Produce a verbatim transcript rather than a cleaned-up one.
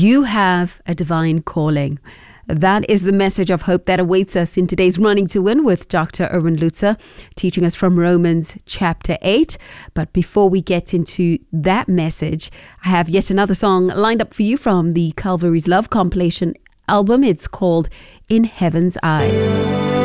You have a divine calling. That is the message of hope that awaits us in today's Running to Win with Doctor Erwin Lutzer, teaching us from Romans chapter eight. But before we get into that message, I have yet another song lined up for you from the Calvary's Love compilation album. It's called In Heaven's Eyes.